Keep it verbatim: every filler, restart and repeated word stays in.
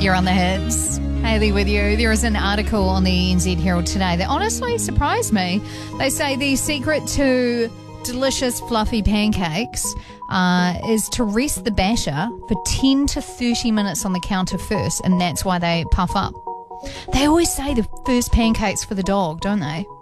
You're on the hits. Hayley with you. There is an article on the N Z Herald today that honestly surprised me. They say the secret to delicious fluffy pancakes uh, is to rest the batter for ten to thirty minutes on the counter first, and that's why they puff up. They always say the first pancake's for the dog, don't they?